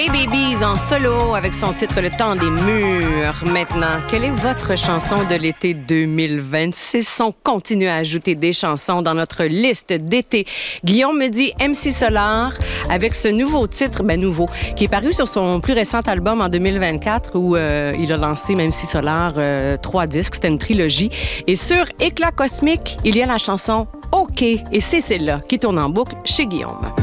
Hey Babies en solo avec son titre Le temps des murs. Maintenant, quelle est votre chanson de l'été 2026? On continue à ajouter des chansons dans notre liste d'été. Guillaume me dit MC Solar avec ce nouveau titre, nouveau, qui est paru sur son plus récent album en 2024 où il a lancé MC Solar 3 disques, c'était une trilogie. Et sur Éclat cosmique, il y a la chanson OK. Et c'est celle-là qui tourne en boucle chez Guillaume.